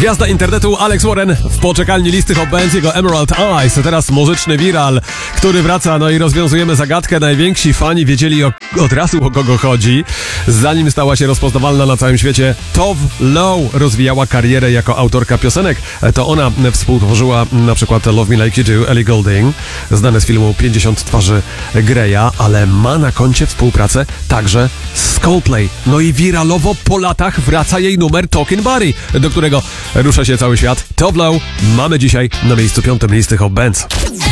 Gwiazda internetu Alex Warren w poczekalni listy Hot Bands, jego Emerald Eyes. Teraz muzyczny viral, który wraca, no i rozwiązujemy zagadkę. Najwięksi fani wiedzieli od razu, o kogo chodzi. Zanim stała się rozpoznawalna na całym świecie, Tove Lo rozwijała karierę jako autorka piosenek. To ona współtworzyła na przykład Love Me Like You Do, Ellie Goulding, znane z filmu 50 twarzy Greya, ale ma na koncie współpracę także z Coldplay. No i wiralowo po latach wraca jej numer Talking Buddy, do którego rusza się cały świat. Tove Lo mamy dzisiaj na miejscu 5 listy Hot Bands.